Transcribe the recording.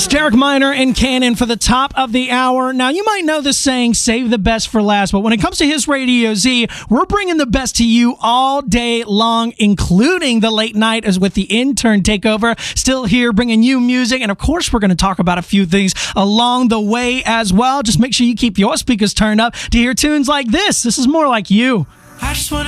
It's Derek Minor and Cannon for the top of the hour. Now, you might know this saying, save the best for last, but when it comes to His Radio Z, we're bringing the best to you all day long, including the late night as with the intern takeover. Still here bringing you music, and of course, we're going to talk about a few things along the way as well. Just make sure you keep your speakers turned up to hear tunes like this. This is more like you. I just want